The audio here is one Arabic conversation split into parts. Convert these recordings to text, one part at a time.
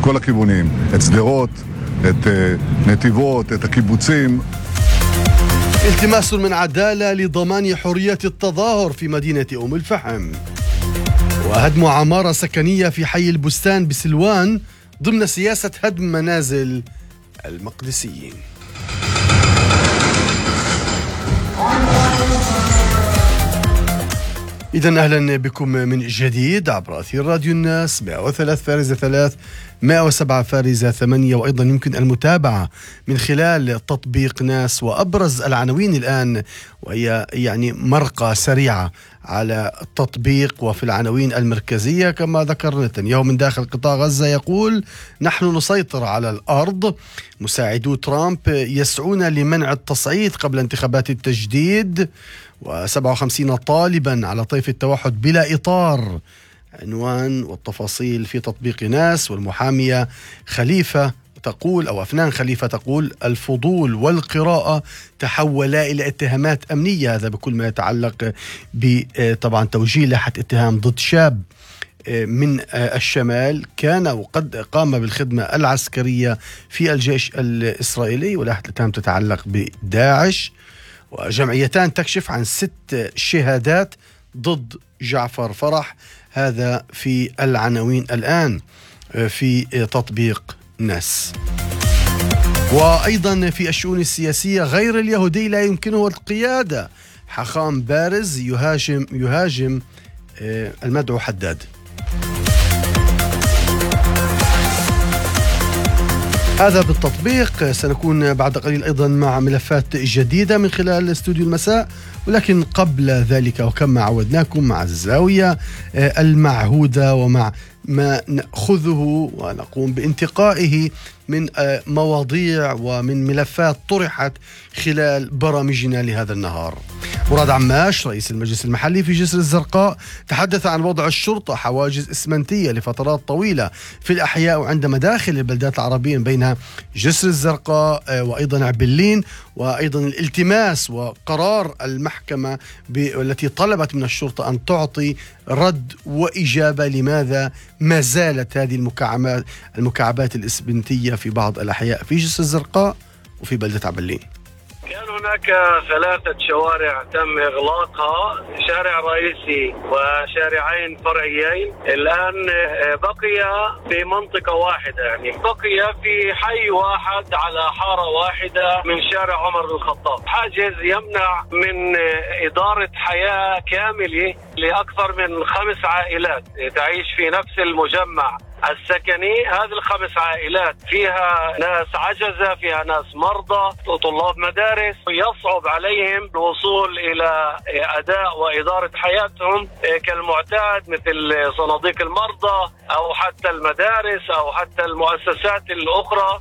מכל הכיוונים, את שדרות, את נתיבות, את הקיבוצים. التماس من عدالة لضمان حرية التظاهر في مدينة أم الفحم. وهدم عمارة سكنية في حي البستان بسلوان ضمن سياسة هدم منازل المقدسيين. إذن أهلا بكم من جديد عبر أثير راديو الناس 103.3 107.8، وأيضا يمكن المتابعة من خلال تطبيق ناس. وأبرز العناوين الآن، وهي يعني مرقة سريعة على التطبيق وفي العناوين المركزية. كما ذكر نتنياهو من داخل قطاع غزة يقول: نحن نسيطر على الأرض. مساعدو ترامب يسعون لمنع التصعيد قبل انتخابات التجديد. و57 طالبا على طيف التوحد بلا إطار. عنوان والتفاصيل في تطبيق ناس. والمحامية خليفة تقول، أو أفنان خليفة تقول: الفضول والقراءة تحولا إلى اتهامات أمنية. هذا بكل ما يتعلق بطبعا توجيه لائحة اتهام ضد شاب من الشمال كان وقد قام بالخدمة العسكرية في الجيش الإسرائيلي، ولائحة الاتهام تتعلق بداعش. وجمعيتان تكشف عن 6 شهادات ضد جعفر فرح. هذا في العناوين الآن في تطبيق ناس. وأيضا في الشؤون السياسية: غير اليهودي لا يمكنه القيادة. حخام بارز يهاجم المدعو حداد. هذا بالتطبيق. سنكون بعد قليل أيضا مع ملفات جديدة من خلال استوديو المساء، ولكن قبل ذلك وكما عودناكم مع الزاوية المعهودة، ومع ما نأخذه ونقوم بانتقائه من مواضيع ومن ملفات طرحت خلال برامجنا لهذا النهار. مراد عماش رئيس المجلس المحلي في جسر الزرقاء تحدث عن وضع الشرطة حواجز إسمنتية لفترات طويلة في الأحياء وعند مداخل البلدات العربية بينها جسر الزرقاء وأيضا عبلين، وأيضا الالتماس وقرار المحكمة التي طلبت من الشرطة أن تعطي رد وإجابة لماذا ما زالت هذه المكعبات الإسمنتية في بعض الأحياء في جسر الزرقاء وفي بلدة عبلين. كان هناك 3 شوارع تم إغلاقها، شارع رئيسي وشارعين فرعيين. الآن بقي في منطقة واحدة، يعني بقي في حي واحد على حارة واحدة من شارع عمر بن الخطاب. حاجز يمنع من إدارة حياة كاملة لأكثر من 5 عائلات تعيش في نفس المجمع السكني. هذه ال5 عائلات فيها ناس عجزة، فيها ناس مرضى، طلاب مدارس، يصعب عليهم الوصول إلى أداء وإدارة حياتهم كالمعتاد، مثل صناديق المرضى أو حتى المدارس أو حتى المؤسسات الأخرى.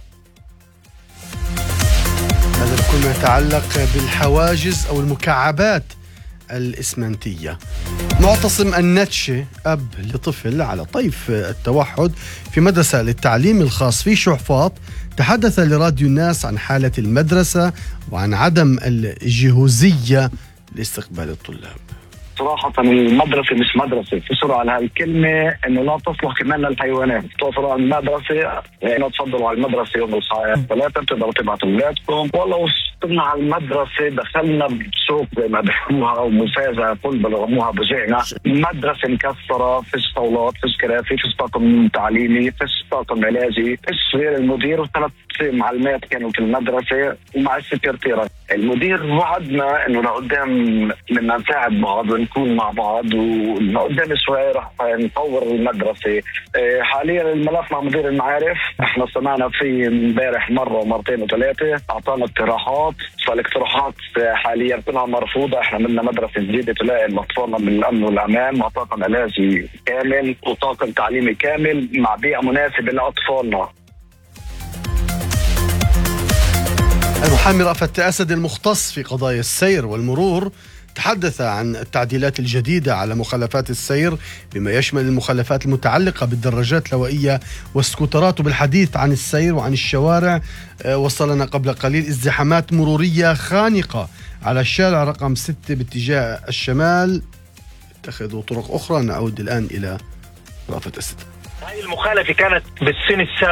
هذا كل ما يتعلق بالحواجز أو المكعبات الإسمنتية. معتصم النتشي أب لطفل على طيف التوحد في مدرسة للتعليم الخاص في شعفاط تحدث لراديو الناس عن حالة المدرسة وعن عدم الجهوزية لاستقبال الطلاب. صراحة المدرسة مش مدرسة، فسروا على هالكلمة إنه لا تصلح كمان للحيوانات. توصلوا على المدرسة يعني تفضلوا على المدرسة يوم الساعة 3 بتقدروا تبعتوا أولادكم. والله وصلنا على المدرسة دخلنا بسوق زي ما بيحكوها أو مسازة كل بلغموها بجينا. مدرسة مكسرة، فيش طاولات، فيش كراسي، فيش طاقم تعليمي، فيش طاقم علاجي، فيش غير المدير و3 معلمات كانوا في المدرسة ومع السكرتيرة. المدير وعدنا إنه لقدام بدنا نساعد بعض ونكون مع بعض، ولقدام شوي رح نطور المدرسة. حاليا الملف مع مدير المعارف، احنا سمعنا فيه امبارح مرة ومرتين و3، اعطانا اقتراحات، فالاقتراحات حاليا كلها مرفوضة. احنا بدنا مدرسة جديدة تلاقي اطفالنا بالامن والامان مع طاقم علاجي كامل وطاقم تعليمي كامل مع بيئة مناسبة لاطفالنا. المحامي رأفت أسد المختص في قضايا السير والمرور تحدث عن التعديلات الجديدة على مخالفات السير بما يشمل المخالفات المتعلقة بالدراجات الهوائية والسكوترات. وبالحديث عن السير وعن الشوارع وصلنا قبل قليل ازدحامات مرورية خانقة على الشارع رقم 6 باتجاه الشمال. اتخذوا طرق أخرى. نعود الآن إلى رأفت أسد. هاي المخالفة كانت بالسنة السابقة